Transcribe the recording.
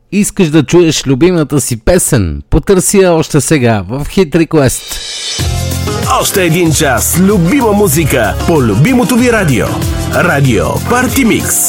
Искаш да чуеш любимата си песен? Потърси я още сега в Hit Request. Още един час любима музика по любимото ви радио. Радио Парти Микс.